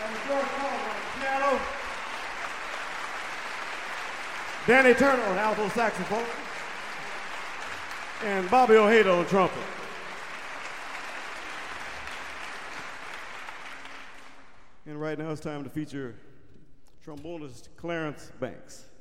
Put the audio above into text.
George Coleman on piano. Danny Turner on alto saxophone. And Bobby Ojeda on trumpet. And right now it's time to feature trombonist Clarence Banks.